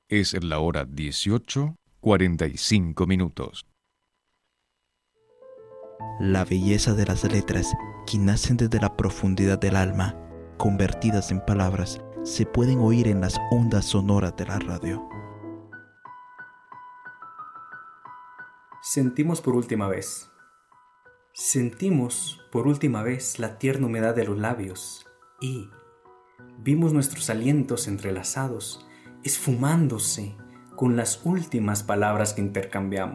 Es la hora 18:45. La belleza de las letras, que nacen desde la profundidad del alma, convertidas en palabras, se pueden oír en las ondas sonoras de la radio. Sentimos por última vez. Sentimos por última vez la tierna humedad de los labios y vimos nuestros alientos entrelazados, esfumándose con las últimas palabras que intercambiamos.